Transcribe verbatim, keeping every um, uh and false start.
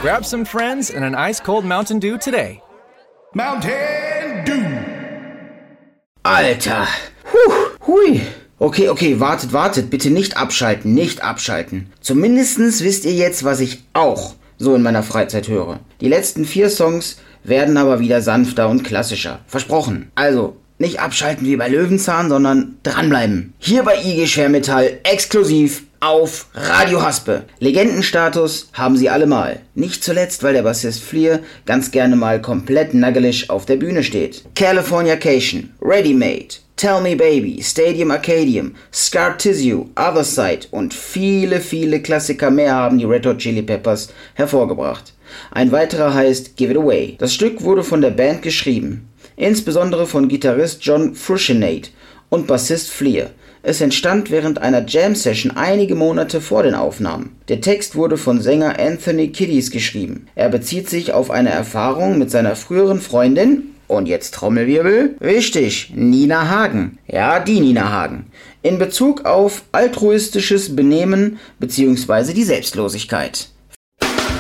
Grab some friends and an ice-cold Mountain Dew today. Mountain Dew. Alter. Puh, hui. Okay, okay, wartet, wartet. Bitte nicht abschalten, nicht abschalten. Zumindestens wisst ihr jetzt, was ich auch so in meiner Freizeit höre. Die letzten vier Songs werden aber wieder sanfter und klassischer. Versprochen. Also, nicht abschalten wie bei Löwenzahn, sondern dranbleiben. Hier bei I G Schwermetall exklusiv auf Radio Haspe. Legendenstatus haben sie allemal. Nicht zuletzt, weil der Bassist Flea ganz gerne mal komplett naggelig auf der Bühne steht. Californication, Ready Made, Tell Me Baby, Stadium Arcadium, Scar Tissue, Other Side und viele, viele Klassiker mehr haben die Red Hot Chili Peppers hervorgebracht. Ein weiterer heißt Give It Away. Das Stück wurde von der Band geschrieben, insbesondere von Gitarrist John Frusciante und Bassist Flea. Es entstand während einer Jam-Session einige Monate vor den Aufnahmen. Der Text wurde von Sänger Anthony Kiedis geschrieben. Er bezieht sich auf eine Erfahrung mit seiner früheren Freundin, und jetzt Trommelwirbel, richtig, Nina Hagen. Ja, die Nina Hagen. In Bezug auf altruistisches Benehmen bzw. die Selbstlosigkeit.